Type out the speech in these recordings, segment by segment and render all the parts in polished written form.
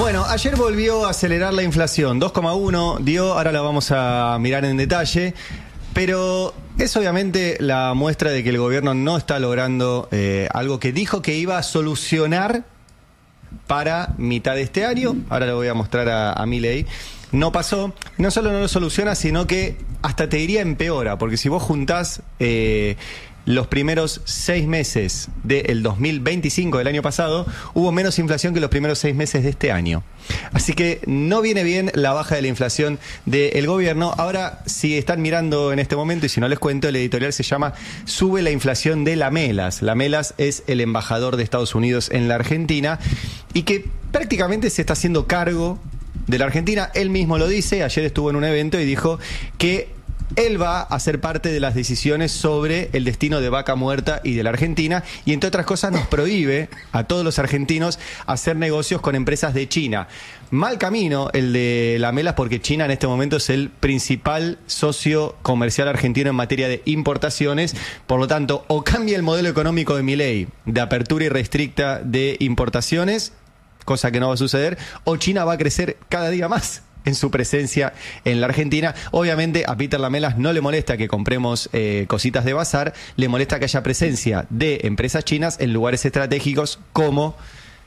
Bueno, ayer volvió a acelerar la inflación, 2,1 dio, ahora la vamos a mirar en detalle, pero es obviamente la muestra de que el gobierno no está logrando algo que dijo que iba a solucionar para mitad de este año. Ahora lo voy a mostrar a Milei. No pasó, no solo no lo soluciona, sino que hasta te diría empeora, porque si vos juntás los primeros 6 meses del 2025 del año pasado, hubo menos inflación que los primeros 6 meses de este año. Así que no viene bien la baja de la inflación del gobierno. Ahora, si están mirando en este momento, y si no les cuento, el editorial se llama Sube la inflación de Lamelas. Lamelas es el embajador de Estados Unidos en la Argentina y que prácticamente se está haciendo cargo de la Argentina. Él mismo lo dice, ayer estuvo en un evento y dijo que él va a ser parte de las decisiones sobre el destino de Vaca Muerta y de la Argentina, y entre otras cosas nos prohíbe a todos los argentinos hacer negocios con empresas de China. Mal camino el de Lamelas, porque China en este momento es el principal socio comercial argentino en materia de importaciones. Por lo tanto, o cambia el modelo económico de Milei de apertura irrestricta de importaciones, cosa que no va a suceder, o China va a crecer cada día más en su presencia en la Argentina. Obviamente a Peter Lamelas no le molesta que compremos cositas de bazar, le molesta que haya presencia de empresas chinas en lugares estratégicos como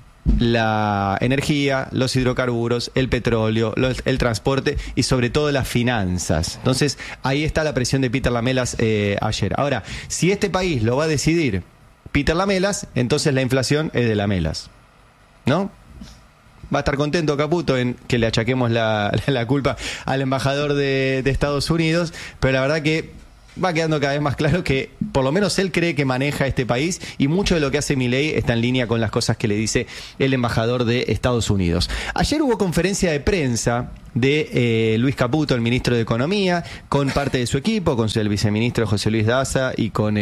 la energía, los hidrocarburos, el petróleo, el transporte y sobre todo las finanzas. Entonces ahí está la presión de Peter Lamelas ayer. Ahora, si este país lo va a decidir Peter Lamelas, entonces la inflación es de Lamelas, ¿no? Va a estar contento Caputo en que le achaquemos la culpa al embajador de Estados Unidos, pero la verdad que va quedando cada vez más claro que por lo menos él cree que maneja este país, y mucho de lo que hace Milei está en línea con las cosas que le dice el embajador de Estados Unidos. Ayer hubo conferencia de prensa de Luis Caputo, el ministro de Economía, con parte de su equipo, con el viceministro José Luis Daza y con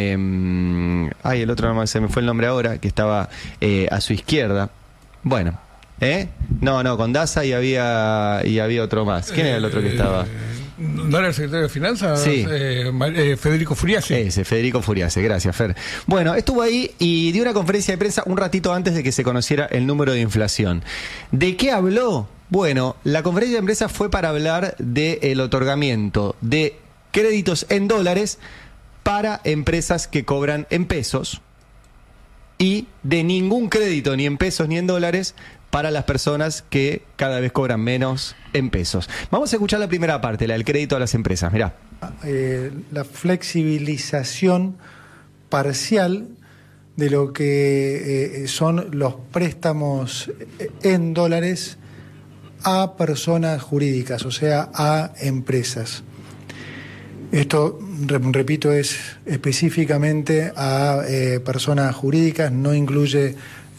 el otro, no se me fue el nombre ahora, que estaba a su izquierda. Bueno, No, con Daza y había otro más. ¿Quién era el otro que estaba? ¿No era el secretario de Finanzas? Sí. Federico Furiase. Ese, Federico Furiase, gracias, Fer. Bueno, estuvo ahí y dio una conferencia de prensa un ratito antes de que se conociera el número de inflación. ¿De qué habló? Bueno, la conferencia de prensa fue para hablar del otorgamiento de créditos en dólares para empresas que cobran en pesos, y de ningún crédito ni en pesos ni en dólares para las personas que cada vez cobran menos en pesos. Vamos a escuchar la primera parte, la del crédito a las empresas. Mirá. La flexibilización parcial de lo que son los préstamos en dólares a personas jurídicas, o sea, a empresas. Esto, repito, es específicamente a personas jurídicas, no incluye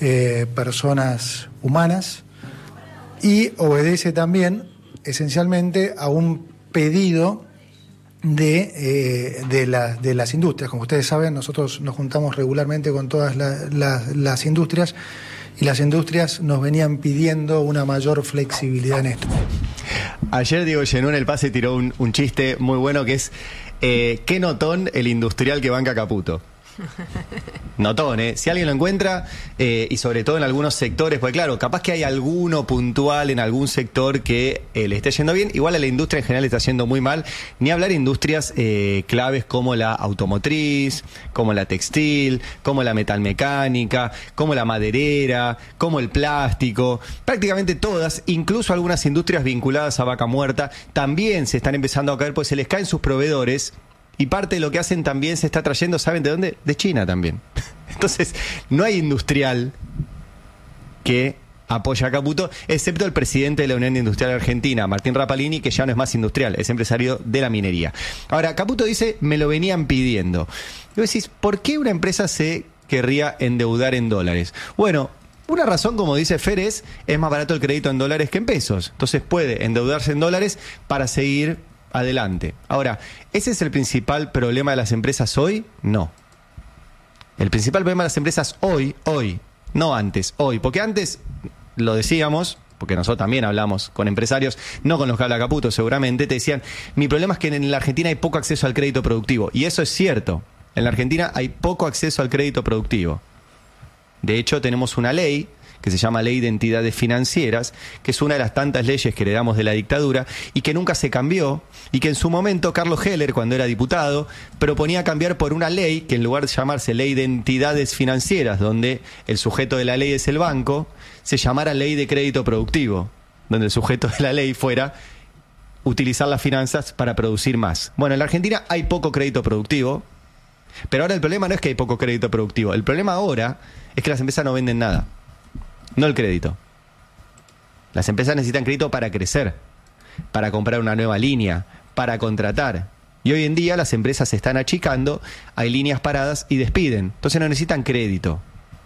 personas humanas, y obedece también esencialmente a un pedido de las industrias. Como ustedes saben, nosotros nos juntamos regularmente con todas las industrias, y las industrias nos venían pidiendo una mayor flexibilidad en esto. Ayer Diego Llenú en el pase tiró un chiste muy bueno que es qué notón el industrial que banca Caputo. Notón, si alguien lo encuentra, y sobre todo en algunos sectores, porque claro, capaz que hay alguno puntual en algún sector que le esté yendo bien, igual a la industria en general le está yendo muy mal, ni hablar industrias claves como la automotriz, como la textil, como la metalmecánica, como la maderera, como el plástico, prácticamente todas, incluso algunas industrias vinculadas a Vaca Muerta, también se están empezando a caer, pues se les caen sus proveedores. Y parte de lo que hacen también se está trayendo, ¿saben de dónde? De China también. Entonces, no hay industrial que apoya a Caputo, excepto el presidente de la Unión Industrial Argentina, Martín Rapalini, que ya no es más industrial, es empresario de la minería. Ahora, Caputo dice, me lo venían pidiendo. Y vos decís, ¿por qué una empresa se querría endeudar en dólares? Bueno, una razón, como dice Fer, es más barato el crédito en dólares que en pesos. Entonces puede endeudarse en dólares para seguir adelante. Ahora, ¿ese es el principal problema de las empresas hoy? No. El principal problema de las empresas hoy, no antes, hoy. Porque antes, lo decíamos, porque nosotros también hablamos con empresarios, no con los que habla Caputo seguramente, te decían, mi problema es que en la Argentina hay poco acceso al crédito productivo. Y eso es cierto. En la Argentina hay poco acceso al crédito productivo. De hecho, tenemos una ley que se llama Ley de Entidades Financieras, que es una de las tantas leyes que heredamos de la dictadura y que nunca se cambió, y que en su momento Carlos Heller, cuando era diputado, proponía cambiar por una ley que en lugar de llamarse Ley de Entidades Financieras, donde el sujeto de la ley es el banco, se llamara Ley de Crédito Productivo, donde el sujeto de la ley fuera utilizar las finanzas para producir más. Bueno, en la Argentina hay poco crédito productivo, pero ahora el problema no es que hay poco crédito productivo. El problema ahora es que las empresas no venden nada. No el crédito. Las empresas necesitan crédito para crecer, para comprar una nueva línea, para contratar. Y hoy en día las empresas se están achicando, hay líneas paradas y despiden. Entonces no necesitan crédito.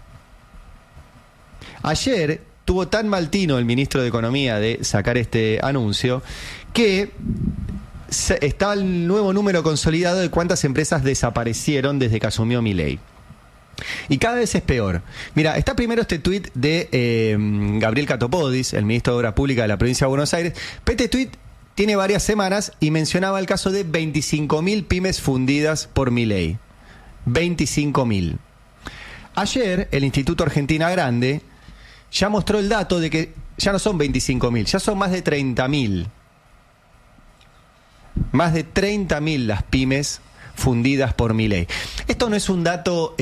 Ayer tuvo tan mal tino el ministro de Economía de sacar este anuncio que estaba el nuevo número consolidado de cuántas empresas desaparecieron desde que asumió Milei. Y cada vez es peor. Mira, está primero este tuit de Gabriel Catopodis, el ministro de Obras Públicas de la provincia de Buenos Aires. Este tuit tiene varias semanas y mencionaba el caso de 25.000 pymes fundidas por Milei. 25.000. Ayer, el Instituto Argentina Grande ya mostró el dato de que ya no son 25.000, ya son más de 30.000. Más de 30.000 las pymes fundidas por Milei. Esto no es un dato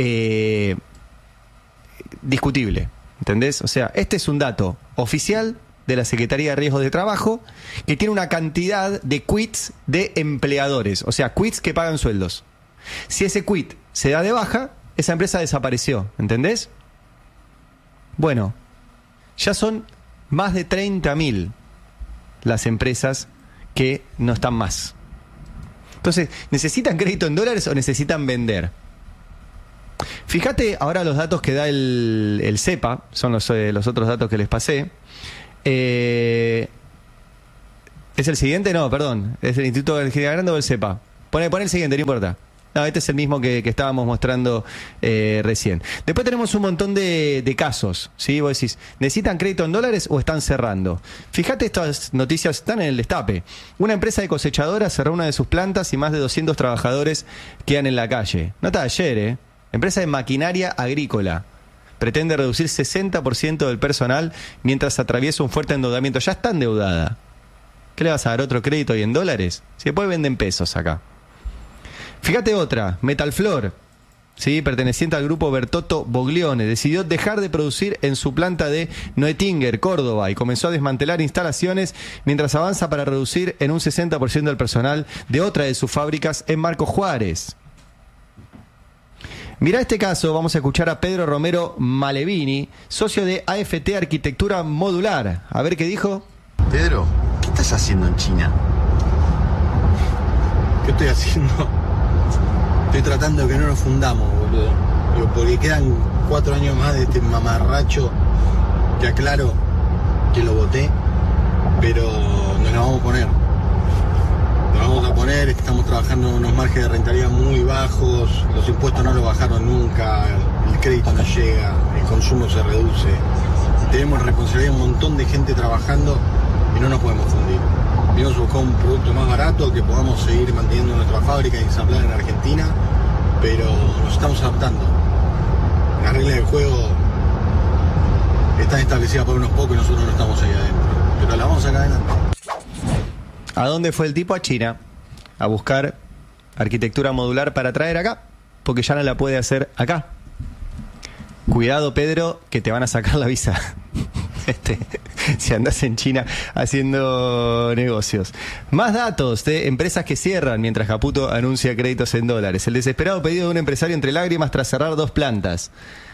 discutible, ¿entendés? O sea, este es un dato oficial de la Secretaría de Riesgos de Trabajo que tiene una cantidad de quits de empleadores, o sea, quits que pagan sueldos. Si ese quit se da de baja, esa empresa desapareció, ¿entendés? Bueno, ya son más de 30.000 las empresas que no están más. Entonces, ¿necesitan crédito en dólares o necesitan vender? Fíjate ahora los datos que da el CEPA, son los otros datos que les pasé. ¿Es el siguiente? No, perdón. ¿Es el Instituto de Argentina Grande o el CEPA? Pone el siguiente, no importa. No, este es el mismo que estábamos mostrando recién. Después tenemos un montón de casos, ¿sí? Vos decís, ¿necesitan crédito en dólares o están cerrando? Fíjate, estas noticias están en el destape. Una empresa de cosechadoras cerró una de sus plantas y más de 200 trabajadores quedan en la calle. Nota de ayer, Empresa de maquinaria agrícola. Pretende reducir 60% del personal mientras atraviesa un fuerte endeudamiento. Ya está endeudada. ¿Qué le vas a dar otro crédito y en dólares? Si después venden pesos acá. Fíjate otra, Metalflor, ¿sí? Perteneciente al grupo Bertotto Boglione, decidió dejar de producir en su planta de Noetinger, Córdoba, y comenzó a desmantelar instalaciones mientras avanza para reducir en un 60% el personal de otra de sus fábricas en Marcos Juárez. Mirá este caso, vamos a escuchar a Pedro Romero Malevini, socio de AFT Arquitectura Modular. A ver qué dijo. Pedro, ¿qué estás haciendo en China? ¿Qué estoy haciendo? Estoy tratando de que no nos fundamos, boludo. Porque quedan 4 años más de este mamarracho, que aclaro que lo voté, pero nos la vamos a poner. Nos vamos a poner, estamos trabajando en unos márgenes de rentabilidad muy bajos, los impuestos no los bajaron nunca, el crédito no llega, el consumo se reduce. Tenemos responsabilidad de un montón de gente trabajando y no nos podemos fundir. Venimos a buscar un producto más barato, que podamos seguir manteniendo nuestra fábrica y ensamblar en Argentina, pero nos estamos adaptando. Las reglas del juego están establecidas por unos pocos y nosotros no estamos ahí adentro, pero la vamos a sacar adelante. ¿A dónde fue el tipo? A China, a buscar arquitectura modular para traer acá, porque ya no la puede hacer acá. Cuidado, Pedro, que te van a sacar la visa. Si andás en China haciendo negocios. Más datos de empresas que cierran mientras Caputo anuncia créditos en dólares. El desesperado pedido de un empresario entre lágrimas tras cerrar 2 plantas.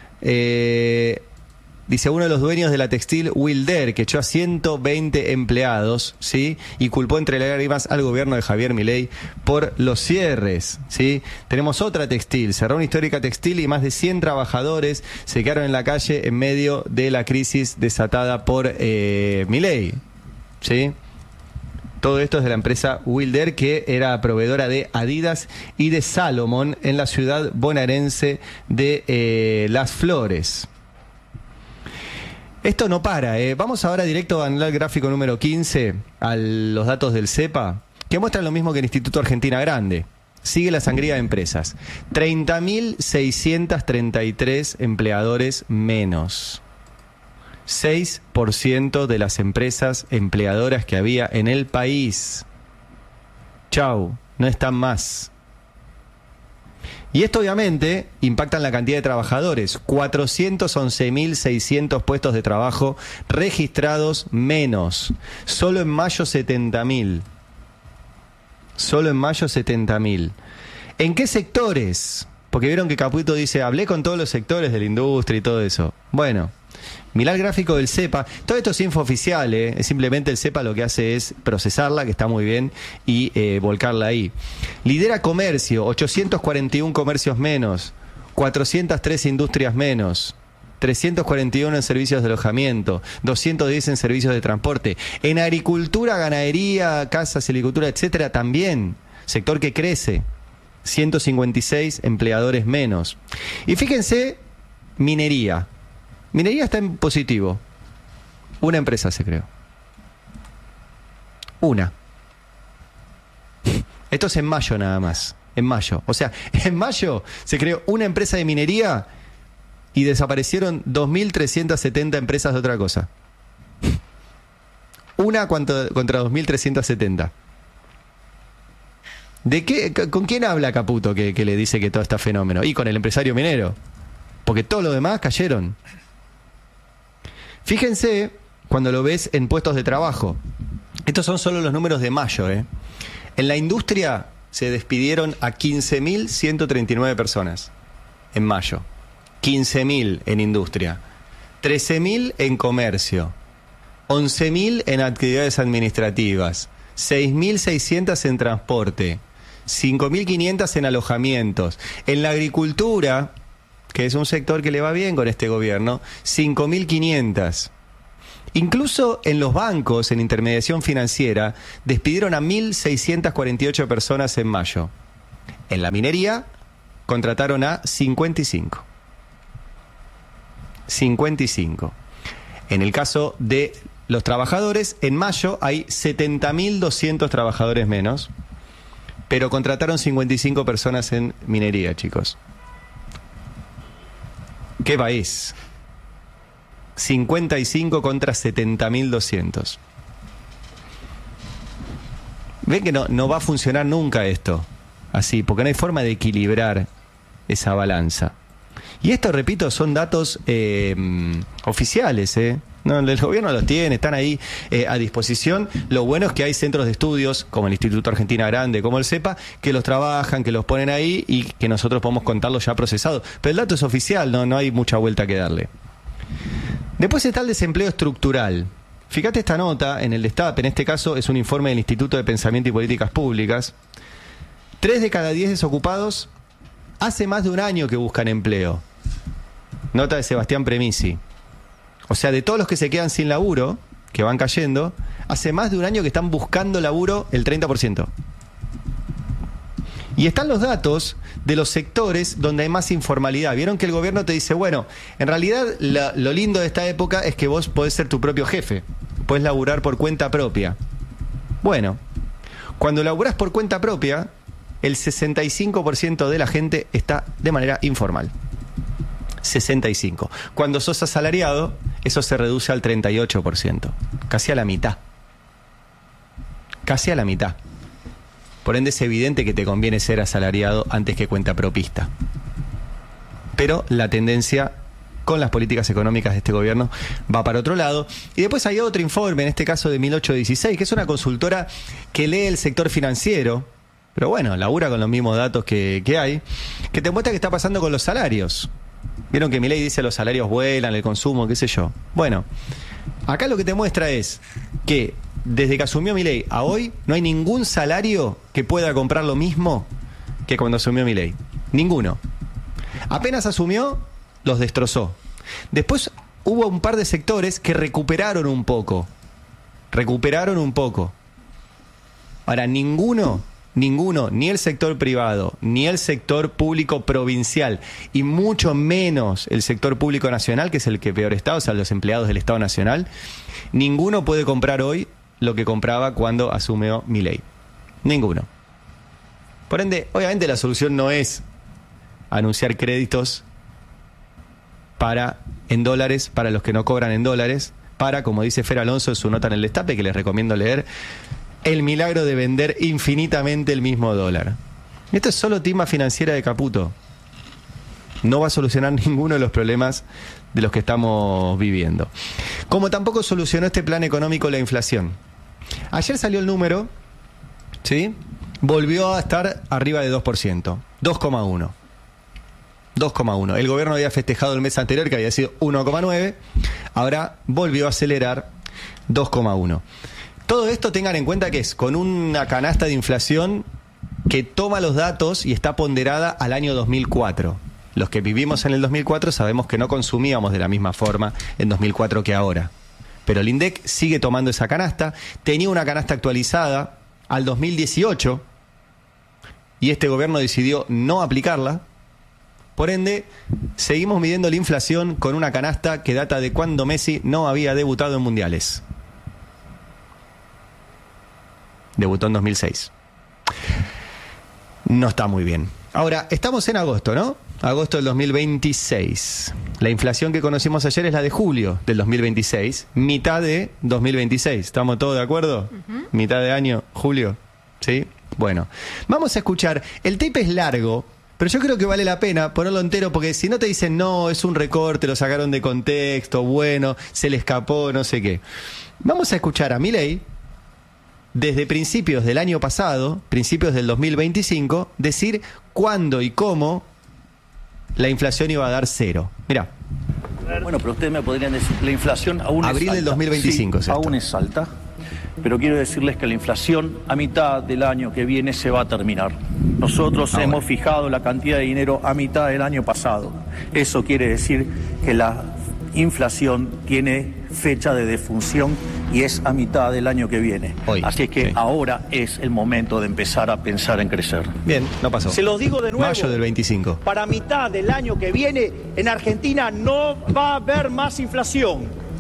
Dice uno de los dueños de la textil Wilder, que echó a 120 empleados, ¿sí? Y culpó entre lágrimas al gobierno de Javier Milei por los cierres, ¿sí? Tenemos otra textil, cerró una histórica textil y más de 100 trabajadores se quedaron en la calle en medio de la crisis desatada por Milei, ¿sí? Todo esto es de la empresa Wilder, que era proveedora de Adidas y de Salomon en la ciudad bonaerense de Las Flores. Esto no para, Vamos ahora directo a el gráfico número 15, a los datos del CEPA, que muestran lo mismo que el Instituto Argentina Grande. Sigue la sangría de empresas. 30.633 empleadores menos. 6% de las empresas empleadoras que había en el país. Chau, no están más. Y esto obviamente impacta en la cantidad de trabajadores. 411.600 puestos de trabajo registrados menos. Solo en mayo 70.000. Solo en mayo 70.000. ¿En qué sectores? Porque vieron que Caputo dice, hablé con todos los sectores de la industria y todo eso. Bueno, mirá el gráfico del CEPA. Todo esto es info oficial, es simplemente el CEPA lo que hace es procesarla, que está muy bien, y volcarla ahí. Lidera comercio, 841 comercios menos, 403 industrias menos, 341 en servicios de alojamiento, 210 en servicios de transporte. En agricultura, ganadería, casas, silvicultura, etcétera, también. Sector que crece. 156 empleadores menos. Y fíjense, minería. Minería está en positivo. Una empresa se creó. Una. Esto es en mayo nada más. En mayo. O sea, en mayo se creó una empresa de minería y desaparecieron 2.370 empresas de otra cosa. Una contra 2.370. ¿De qué? ¿Con quién habla Caputo que le dice que todo está fenómeno? Y con el empresario minero. Porque todo lo demás cayeron. Fíjense cuando lo ves en puestos de trabajo. Estos son solo los números de mayo, En la industria se despidieron a 15.139 personas en mayo. 15.000 en industria. 13.000 en comercio. 11.000 en actividades administrativas. 6.600 en transporte. 5.500 en alojamientos. En la agricultura, que es un sector que le va bien con este gobierno, 5.500. Incluso en los bancos, en intermediación financiera, despidieron a 1.648 personas en mayo. En la minería, contrataron a 55. 55. En el caso de los trabajadores, en mayo hay 70.200 trabajadores menos, pero contrataron 55 personas en minería, chicos. ¿Qué país? 55 contra 70.200. Ven que no va a funcionar nunca esto así, porque no hay forma de equilibrar esa balanza. Y esto, repito, son datos oficiales, No, el gobierno los tiene, están ahí a disposición. Lo bueno es que hay centros de estudios, como el Instituto Argentina Grande, como el CEPA, que los trabajan, que los ponen ahí y que nosotros podemos contarlos ya procesados. Pero el dato es oficial, no hay mucha vuelta que darle. Después está el desempleo estructural. Fíjate esta nota en el Destape, en este caso es un informe del Instituto de Pensamiento y Políticas Públicas. 3 de cada 10 desocupados hace más de un año que buscan empleo. Nota de Sebastián Premisi. O sea, de todos los que se quedan sin laburo, que van cayendo, hace más de un año que están buscando laburo el 30%. Y están los datos de los sectores donde hay más informalidad. Vieron que el gobierno te dice, bueno, en realidad lo lindo de esta época es que vos podés ser tu propio jefe. Podés laburar por cuenta propia. Bueno, cuando laburás por cuenta propia, el 65% de la gente está de manera informal. 65. Cuando sos asalariado, eso se reduce al 38%. Casi a la mitad. Casi a la mitad. Por ende es evidente que te conviene ser asalariado antes que cuentapropista. Pero la tendencia con las políticas económicas de este gobierno va para otro lado. Y después hay otro informe, en este caso de 1816, que es una consultora que lee el sector financiero, pero bueno, labura con los mismos datos que hay, que te muestra qué está pasando con los salarios. Vieron que Milei dice los salarios vuelan, el consumo, qué sé yo. Bueno, acá lo que te muestra es que desde que asumió Milei a hoy no hay ningún salario que pueda comprar lo mismo que cuando asumió Milei. Ninguno. Apenas asumió, los destrozó. Después hubo un par de sectores que recuperaron un poco. Ahora, ninguno, ni el sector privado, ni el sector público provincial, y mucho menos el sector público nacional, que es el que peor está, o sea, los empleados del Estado Nacional, ninguno puede comprar hoy lo que compraba cuando asumió Milei. Ninguno. Por ende, obviamente la solución no es anunciar créditos en dólares para los que no cobran en dólares, para, como dice Fer Alonso en su nota en el Destape, que les recomiendo leer, el milagro de vender infinitamente el mismo dólar. Esto es solo timba financiera de Caputo. No va a solucionar ninguno de los problemas de los que estamos viviendo. Como tampoco solucionó este plan económico la inflación. Ayer salió el número, ¿sí? Volvió a estar arriba de 2%, 2,1. 2,1. El gobierno había festejado el mes anterior que había sido 1,9. Ahora volvió a acelerar 2,1. Todo esto tengan en cuenta que es con una canasta de inflación que toma los datos y está ponderada al año 2004. Los que vivimos en el 2004 sabemos que no consumíamos de la misma forma en 2004 que ahora. Pero el INDEC sigue tomando esa canasta. Tenía una canasta actualizada al 2018 y este gobierno decidió no aplicarla. Por ende, seguimos midiendo la inflación con una canasta que data de cuando Messi no había debutado en mundiales. Debutó en 2006. No está muy bien. Ahora, estamos en agosto, ¿no? Agosto del 2026. La inflación que conocimos ayer es la de julio del 2026, mitad de 2026. ¿Estamos todos de acuerdo? Mitad de año, julio. ¿Sí? Bueno, vamos a escuchar. El tape es largo, pero yo creo que vale la pena ponerlo entero, porque si no te dicen, no, es un recorte, lo sacaron de contexto, bueno, se le escapó, no sé qué. Vamos a escuchar a Milei, desde principios del año pasado, principios del 2025, decir cuándo y cómo la inflación iba a dar cero. Mirá. Bueno, pero ustedes me podrían decir, la inflación aún es alta. Abril del 2025. Sí, aún es alta, pero quiero decirles que la inflación a mitad del año que viene se va a terminar. Nosotros hemos fijado la cantidad de dinero a mitad del año pasado. Eso quiere decir que la inflación tiene fecha de defunción y es a mitad del año que viene. Hoy, así es que sí. Ahora es el momento de empezar a pensar en crecer. Bien, no pasó. Se los digo de nuevo. Mayo del 25. Para mitad del año que viene, en Argentina no va a haber más inflación.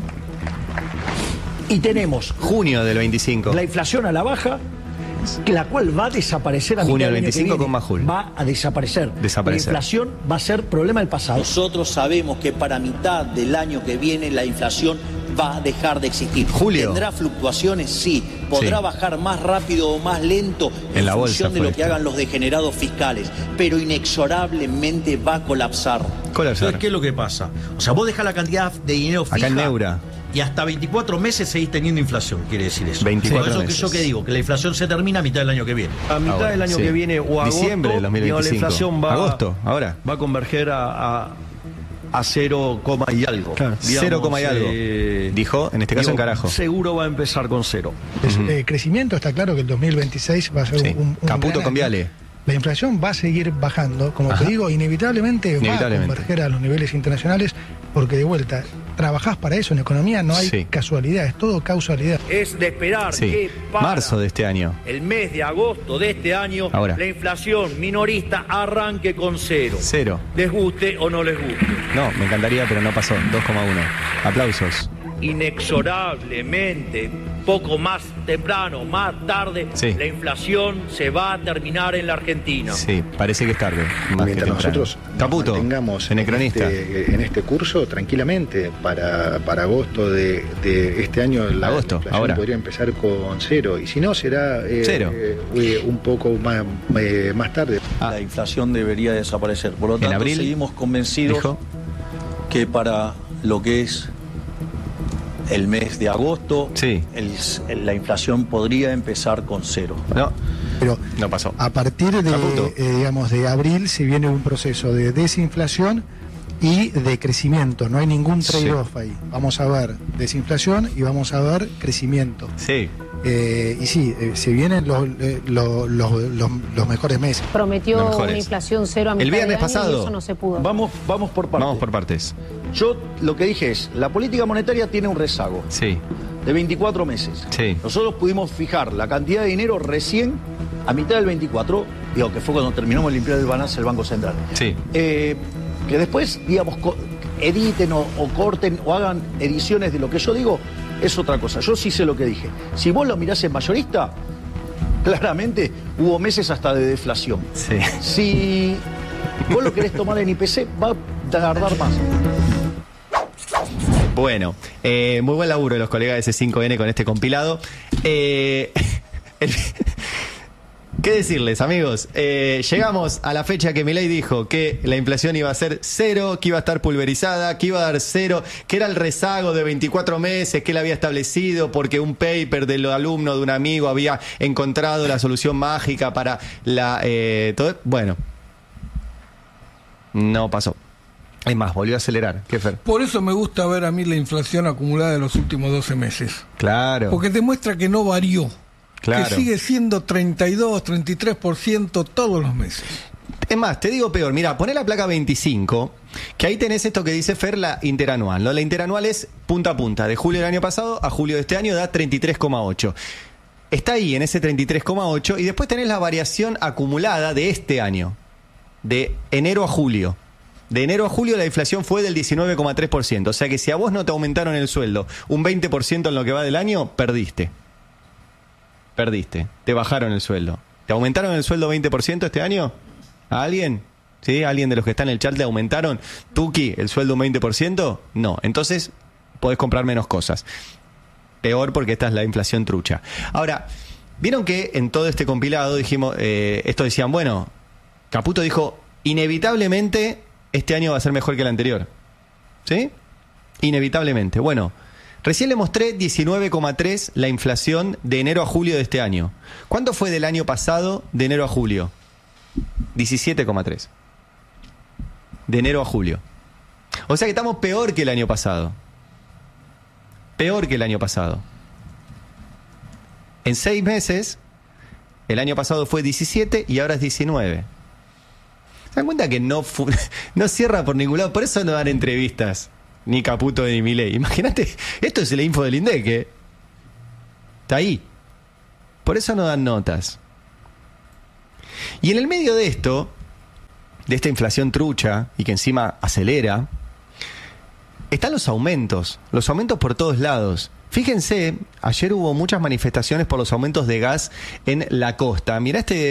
Y tenemos Junio del 25. la inflación a la baja, la cual va a desaparecer a Junio mitad del del año que 25 viene. con Majul. Va a desaparecer. La inflación va a ser problema del pasado. Nosotros sabemos que para mitad del año que viene la inflación va a dejar de existir. Julio. ¿Tendrá fluctuaciones? Sí. ¿Podrá bajar más rápido o más lento en la función de lo que esto. hagan los degenerados fiscales? Pero inexorablemente va a colapsar. Entonces, ¿qué es lo que pasa? O sea, vos dejás la cantidad de dinero fija Acá en Neura. y hasta 24 meses seguís teniendo inflación, quiere decir eso. 24 Por eso meses. que yo que digo, que la inflación se termina a mitad del año que viene. A mitad Ahora, del año sí. que viene o agosto, Diciembre del 2025. la inflación va, Agosto, ahora. va a converger a 0, y algo. Claro. 0, y algo. Dijo, en este caso en carajo. Seguro va a empezar con 0. Crecimiento, está claro que el 2026 va a ser Sí. un Caputo gran con año. Viale. La inflación va a seguir bajando, como te digo, inevitablemente va a converger a los niveles internacionales, porque de vuelta, trabajás para eso en economía, no hay casualidad, es todo causalidad. Es de esperar que para marzo de este año. el mes de agosto de este año Ahora. la inflación minorista arranque con 0. 0. Les guste o no les guste. No, me encantaría, pero no pasó. 2,1. Aplausos. Inexorablemente, poco más temprano, más tarde, la inflación se va a terminar en la Argentina. Sí, parece que es tarde. Más Mientras que temprano. nosotros Caputo, tengamos en el cronista. en este curso, tranquilamente, para agosto de este año, la inflación ahora. podría empezar con 0. Y si no, será 0. Un poco más tarde. La inflación debería desaparecer. Por lo tanto, abril, seguimos convencidos que para lo que es el mes de agosto, la inflación podría empezar con 0. No, pero no pasó. A partir de abril se viene un proceso de desinflación y de crecimiento. No hay ningún trade-off ahí. Vamos a ver desinflación y vamos a ver crecimiento. Sí. Y sí, se vienen los mejores meses. Prometió una inflación 0 a mitad El viernes de año pasado. y eso no se pudo. Vamos por partes. Vamos por partes. Yo lo que dije es, la política monetaria tiene un rezago Sí. de 24 meses. Sí. Nosotros pudimos fijar la cantidad de dinero recién a mitad del 24, digo, que fue cuando terminamos de limpiar el balance del Banco Central. Sí. Que después, digamos, editen o corten o hagan ediciones de lo que yo digo, es otra cosa. Yo sí sé lo que dije. Si vos lo mirás en mayorista, claramente hubo meses hasta de deflación. Sí. Si vos lo querés tomar en IPC, va a tardar más. Bueno, muy buen laburo de los colegas de C5N con este compilado. ¿Qué decirles, amigos? Llegamos a la fecha que Milei dijo que la inflación iba a ser 0, que iba a estar pulverizada, que iba a dar 0, que era el rezago de 24 meses que él había establecido porque un paper del alumno de un amigo había encontrado la solución mágica para la... todo. Bueno, no pasó. Es más, volvió a acelerar. ¿Qué, Fer? Por eso me gusta ver a mí la inflación acumulada de los últimos 12 meses. Claro. Porque demuestra que no varió. Claro. Que sigue siendo 32, 33% todos los meses. Es más, te digo peor. Mira, poné la placa 25, que ahí tenés esto que dice Fer, la interanual, ¿no? La interanual es punta a punta. De julio del año pasado a julio de este año da 33,8. Está ahí en ese 33,8 y después tenés la variación acumulada de este año. De enero a julio. De enero a julio la inflación fue del 19,3%. O sea que si a vos no te aumentaron el sueldo un 20% en lo que va del año, perdiste. Perdiste. Te bajaron el sueldo. ¿Te aumentaron el sueldo 20% este año? ¿A alguien? ¿Sí? ¿A alguien de los que están en el chat le aumentaron, Tuki, el sueldo un 20%? No. Entonces podés comprar menos cosas. Peor porque esta es la inflación trucha. Ahora, vieron que en todo este compilado dijimos, esto decían, bueno, Caputo dijo, inevitablemente este año va a ser mejor que el anterior. ¿Sí? Inevitablemente. Bueno, recién le mostré 19,3 la inflación de enero a julio de este año. ¿Cuánto fue del año pasado de enero a julio? 17,3. De enero a julio. O sea que estamos peor que el año pasado. Peor que el año pasado. En 6 meses, el año pasado fue 17 y ahora es 19. ¿Se dan cuenta que no cierra por ningún lado? Por eso no dan entrevistas. Ni Caputo ni Milei. Imagínate, esto es la info del INDEC, ¿eh? Está ahí. Por eso no dan notas. Y en el medio de esto, de esta inflación trucha, y que encima acelera, están los aumentos por todos lados. Fíjense, ayer hubo muchas manifestaciones por los aumentos de gas en la costa. Mirá este